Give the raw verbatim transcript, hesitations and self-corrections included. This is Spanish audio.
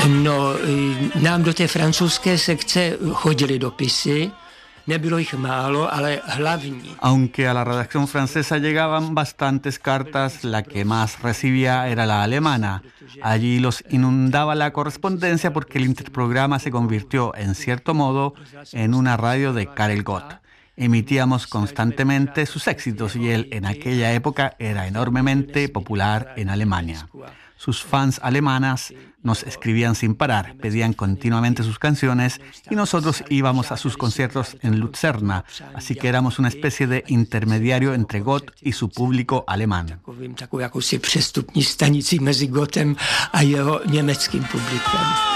No, nám do té francouzské sekce chodily dopisy, nebylo jich málo, ale hlavní. Aunque a la redacción francesa llegaban bastantes cartas, la que más recibía era la alemana. Allí los inundaba la correspondencia porque el interprograma se convirtió, en cierto modo, en una radio de Karel Gott. Emitíamos constantemente sus éxitos y él en aquella época era enormemente popular en Alemania. Sus fans alemanas nos escribían sin parar, pedían continuamente sus canciones y nosotros íbamos a sus conciertos en Lucerna, así que éramos una especie de intermediario entre Gott y su público alemán. Takovou jakousi přestupní stanicí mezi Gottem a jeho německým publikem.